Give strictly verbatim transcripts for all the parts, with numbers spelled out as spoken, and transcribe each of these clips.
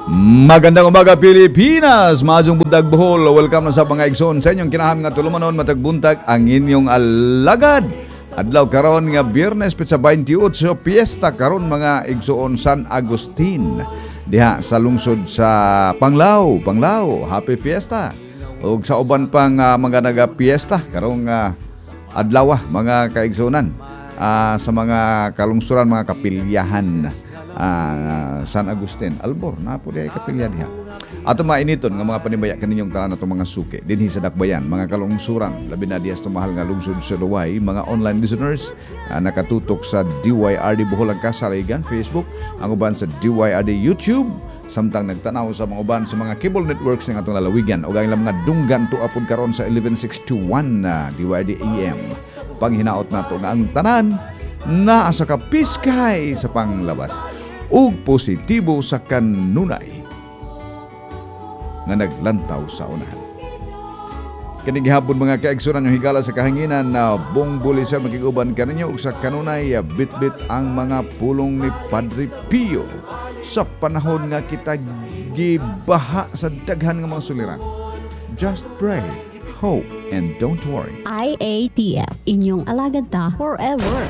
Magandang umaga Pilipinas, maadtong buntag Bohol. Welcome na sa mga igsoon sa inyong kinaham nga tulumanon matag buntag ang inyong alagad. Adlaw karon nga Biyernes petsa twenty-eight Fiesta karon mga igsoon San Agustin. Diha sa lungsod sa Panglao, Panglao, Happy Fiesta. Ug sa uban pang uh, mga naga-fiesta karong uh, adlaw mga kaigsunan uh, sa mga kalungsuran, mga kapilyahan. Uh, San Agustin, Albor, na po diya kapilya diha. Ato mainiton nga mga panibaya kaninyong tanan atong mga suki dinhi sa Dakbayan, mga kalungsuran, labi na diya sa mahal nga lungsod sa Luway, mga online listeners uh, nakatutok sa D Y R D Bohol ang Kasaligan Facebook, ang uban sa D Y R D YouTube, samtang nagtanaw sa mga uban sa mga cable networks ng atong lalawigan o ang ilang mga dunggan tuapod karon sa eleven sixty-one na uh, D Y R D A M. Panghinaot nato nga ang tanan naa sa kapiskay sa panglabas ug positibo sa kanunay nga naglantaw sa unahan. Kini gihapon mga kaigsunan yung higala sa kahanginan na Bong Buliser magiguban kaninyo ug sa kanunay bitbit ang mga pulong ni Padre Pio sa panahon nga kita gibaha sa daghan nga mga suliran. Just pray, hope, and don't worry. I A T F, inyong alagad ta forever.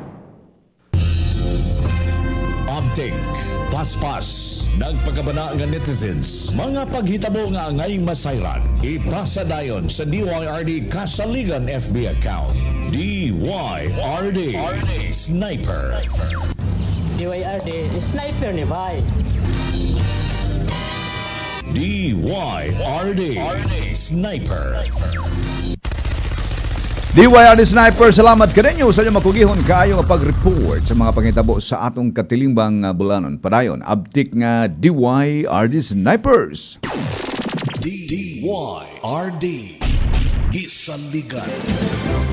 Update, paspas, nagpagabana nga netizens, mga paghitabo nga angay masayran, ipasa dayon sa D Y R D Kasaligan F B account. D Y R D Sniper. D Y R D Sniper ni Bay. D Y R D Sniper. D Y R D Sniper, salamat kaninyo sa inyong makugihon kaayo nga pag-report sa mga panghitabo sa atong katilimbang uh, bulanon. Padayon, abtik nga D Y R D Snipers. D Y R D Gisaligan.